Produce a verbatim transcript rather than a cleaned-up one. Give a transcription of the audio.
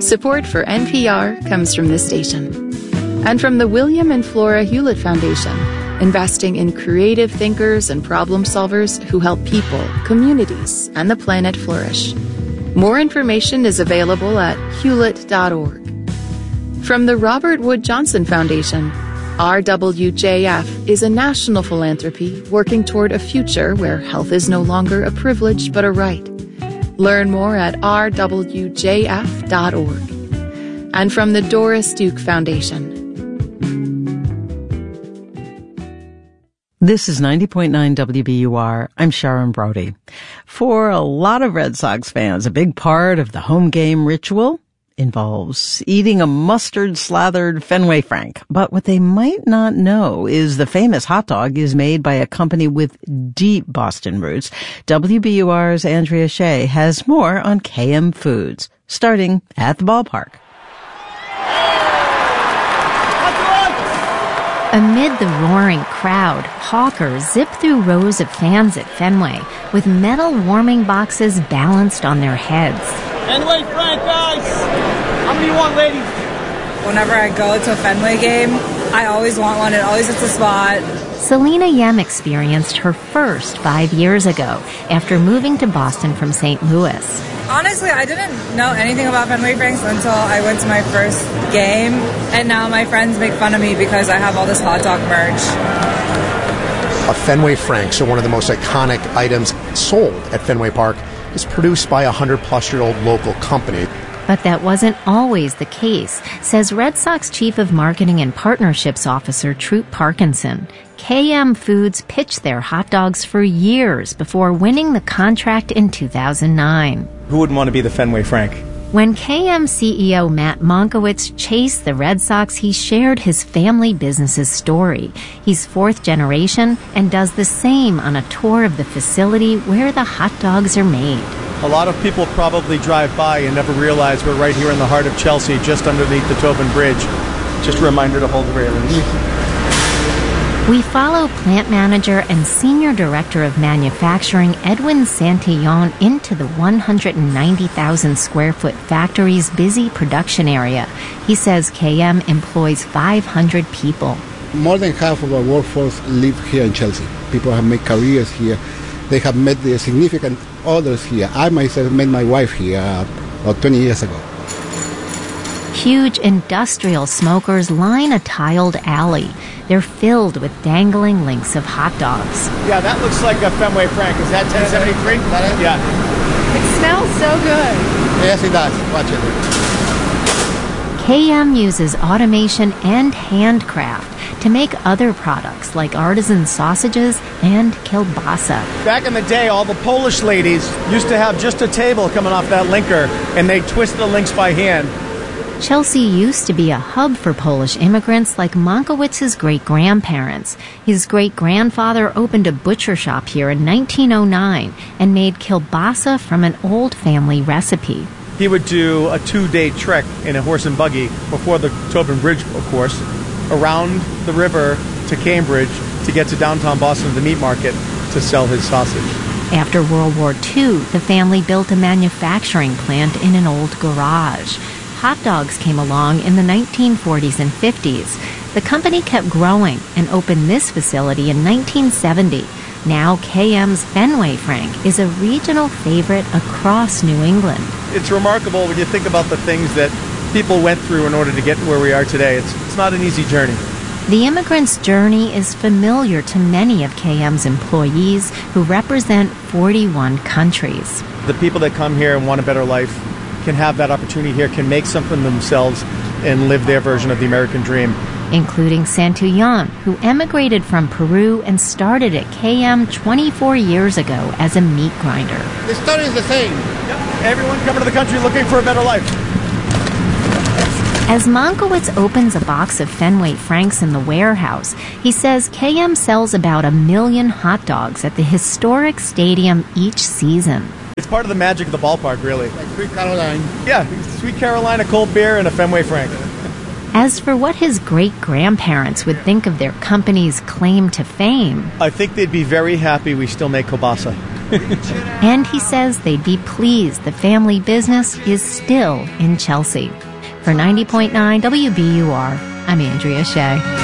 Support for N P R comes from this station. And from the William and Flora Hewlett Foundation, investing in creative thinkers and problem solvers who help people, communities, and the planet flourish. More information is available at hewlett dot org. From the Robert Wood Johnson Foundation, R W J F is a national philanthropy working toward a future where health is no longer a privilege but a right. Learn more at r w j f dot org. And from the Doris Duke Foundation. This is ninety point nine W B U R. I'm Sharon Brody. For a lot of Red Sox fans, a big part of the home game ritual involves eating a mustard-slathered Fenway Frank. But what they might not know is the famous hot dog is made by a company with deep Boston roots. W B U R's Andrea Shea has more on K M Foods, starting at the ballpark. Amid the roaring crowd, hawkers zip through rows of fans at Fenway with metal warming boxes balanced on their heads. Fenway Frank, guys! How many you want, ladies? Whenever I go to a Fenway game, I always want one. It always hits a spot. Selena Yem experienced her first five years ago after moving to Boston from Saint Louis. Honestly, I didn't know anything about Fenway Franks until I went to my first game, and now my friends make fun of me because I have all this hot dog merch. A Fenway Franks are one of the most iconic items sold at Fenway Park. It's produced by a hundred-plus-year-old local company. But that wasn't always the case, says Red Sox Chief of Marketing and Partnerships Officer Troop Parkinson. K M Foods pitched their hot dogs for years before winning the contract in two thousand nine. Who wouldn't want to be the Fenway Frank? When K M C E O Matt Monkowitz chased the Red Sox, he shared his family business's story. He's fourth generation and does the same on a tour of the facility where the hot dogs are made. A lot of people probably drive by and never realize we're right here in the heart of Chelsea, just underneath the Tobin Bridge. Just a reminder to hold the railings. We follow plant manager and senior director of manufacturing Edwin Santillon into the one hundred ninety thousand square foot factory's busy production area. He says K M employs five hundred people. More than half of our workforce live here in Chelsea. People have made careers here. They have met their significant others here. I myself met my wife here uh, about twenty years ago. Huge industrial smokers line a tiled alley. They're filled with dangling links of hot dogs. Yeah, that looks like a Fenway Frank. Is that ten seventy-three? Yeah. It smells so good. Yes, it does. Watch it. K M uses automation and handcraft to make other products like artisan sausages and kielbasa. Back in the day, all the Polish ladies used to have just a table coming off that linker, and they twist the links by hand. Chelsea used to be a hub for Polish immigrants like Monkowitz's great-grandparents. His great-grandfather opened a butcher shop here in nineteen oh nine and made kielbasa from an old family recipe. He would do a two-day trek in a horse and buggy before the Tobin Bridge, of course, around the river to Cambridge to get to downtown Boston, the meat market, to sell his sausage. After World War Two, the family built a manufacturing plant in an old garage. Hot dogs came along in the nineteen forties and fifties. The company kept growing and opened this facility in nineteen seventy. Now K M's Fenway Frank is a regional favorite across New England. It's remarkable when you think about the things that people went through in order to get where we are today. It's, it's not an easy journey. The immigrant's journey is familiar to many of K M's employees who represent forty-one countries. The people that come here and want a better life can have that opportunity here, can make something themselves and live their version of the American dream. Including Santillon, who emigrated from Peru and started at K M twenty-four years ago as a meat grinder. The story is the same. Yep. Everyone coming to the country looking for a better life. As Monkowitz opens a box of Fenway Franks in the warehouse, he says K M sells about a million hot dogs at the historic stadium each season. It's part of the magic of the ballpark, really. Like Sweet Caroline. Yeah, Sweet Caroline, a cold beer, and a Fenway Frank. As for what his great-grandparents would think of their company's claim to fame, I think they'd be very happy we still make kielbasa. And he says they'd be pleased the family business is still in Chelsea. For ninety point nine W B U R, I'm Andrea Shea.